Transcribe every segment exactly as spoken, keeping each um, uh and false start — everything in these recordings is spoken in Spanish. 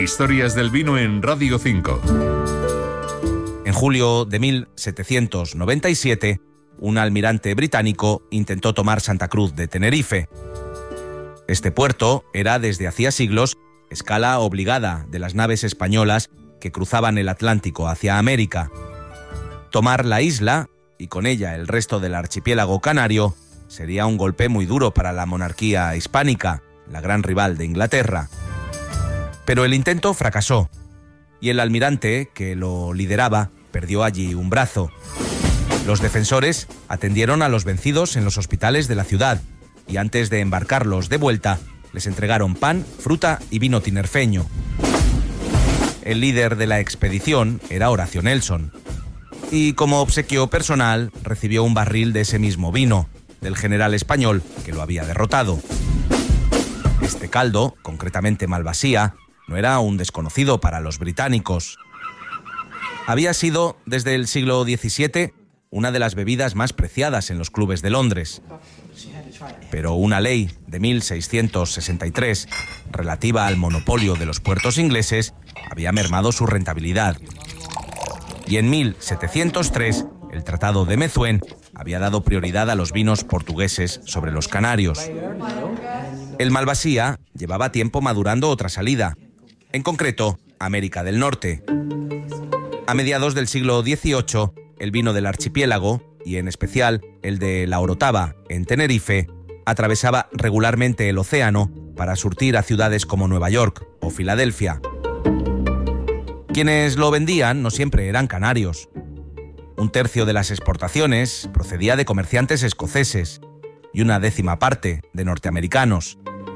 Historias del vino en Radio cinco. En julio de mil setecientos noventa y siete, un almirante británico intentó tomar Santa Cruz de Tenerife. Este puerto era desde hacía siglos escala obligada de las naves españolas que cruzaban el Atlántico hacia América. Tomar la isla, y con ella el resto del archipiélago canario, sería un golpe muy duro para la monarquía hispánica, la gran rival de Inglaterra. Pero el intento fracasó, y el almirante que lo lideraba perdió allí un brazo. Los defensores atendieron a los vencidos en los hospitales de la ciudad, y antes de embarcarlos de vuelta, les entregaron pan, fruta y vino tinerfeño. El líder de la expedición era Horacio Nelson, y como obsequio personal recibió un barril de ese mismo vino, del general español que lo había derrotado. Este caldo, concretamente Malvasía, no era un desconocido para los británicos. Había sido, desde el siglo diecisiete, una de las bebidas más preciadas en los clubes de Londres. Pero una ley de mil seiscientos sesenta y tres, relativa al monopolio de los puertos ingleses, había mermado su rentabilidad. Y en mil setecientos tres, el Tratado de Methuen había dado prioridad a los vinos portugueses sobre los canarios. El Malvasía llevaba tiempo madurando otra salida, en concreto, América del Norte. A mediados del siglo dieciocho, el vino del archipiélago, y en especial el de La Orotava, en Tenerife, atravesaba regularmente el océano para surtir a ciudades como Nueva York o Filadelfia. Quienes lo vendían no siempre eran canarios. Un tercio de las exportaciones procedía de comerciantes escoceses y una décima parte de norteamericanos.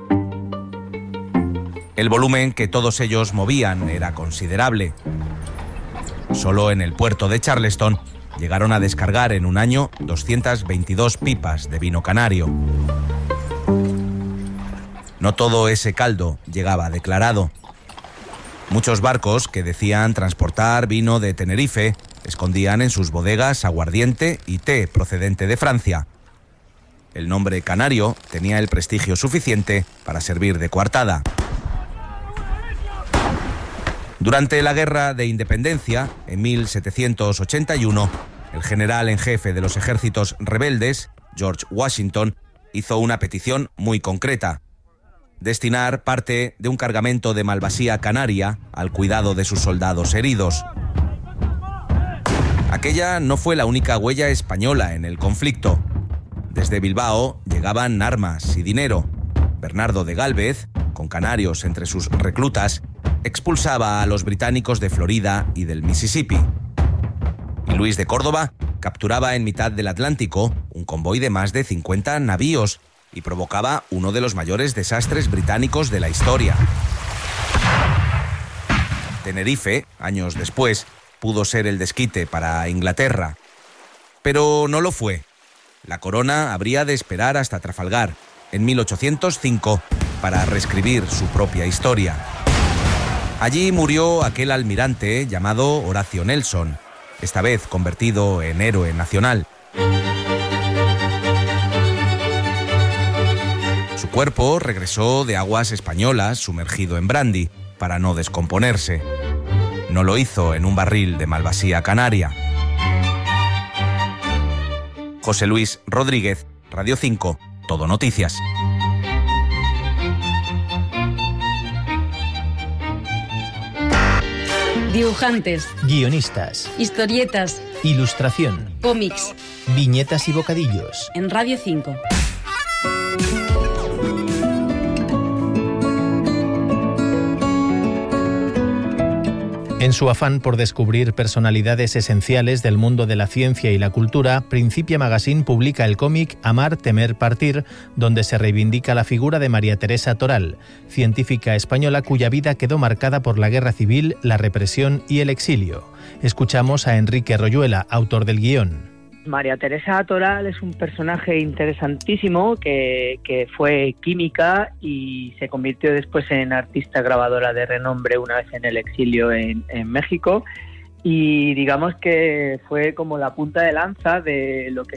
El volumen que todos ellos movían era considerable. Solo en el puerto de Charleston llegaron a descargar en un año doscientas veintidós pipas de vino canario. No todo ese caldo llegaba declarado. Muchos barcos que decían transportar vino de Tenerife escondían en sus bodegas aguardiente y té procedente de Francia. El nombre canario tenía el prestigio suficiente para servir de coartada. Durante la Guerra de Independencia, en mil setecientos ochenta y uno, el general en jefe de los ejércitos rebeldes, George Washington, hizo una petición muy concreta: destinar parte de un cargamento de Malvasía canaria al cuidado de sus soldados heridos. Aquella no fue la única huella española en el conflicto. Desde Bilbao llegaban armas y dinero. Bernardo de Gálvez, con canarios entre sus reclutas, expulsaba a los británicos de Florida y del Mississippi. Y Luis de Córdoba capturaba en mitad del Atlántico un convoy de más de cincuenta navíos y provocaba uno de los mayores desastres británicos de la historia. Tenerife, años después, pudo ser el desquite para Inglaterra. Pero no lo fue. La corona habría de esperar hasta Trafalgar, en mil ochocientos cinco, para reescribir su propia historia. Allí murió aquel almirante llamado Horacio Nelson, esta vez convertido en héroe nacional. Su cuerpo regresó de aguas españolas sumergido en brandy para no descomponerse. No lo hizo en un barril de Malvasía canaria. José Luis Rodríguez, Radio cinco, Todo Noticias. Dibujantes, guionistas, historietas, ilustración, cómics, viñetas y bocadillos. En Radio cinco. En su afán por descubrir personalidades esenciales del mundo de la ciencia y la cultura, Principia Magazine publica el cómic Amar, temer, partir, donde se reivindica la figura de María Teresa Toral, científica española cuya vida quedó marcada por la guerra civil, la represión y el exilio. Escuchamos a Enrique Royuela, autor del guión. María Teresa Toral es un personaje interesantísimo que, que fue química y se convirtió después en artista grabadora de renombre una vez en el exilio en, en México, y digamos que fue como la punta de lanza de lo que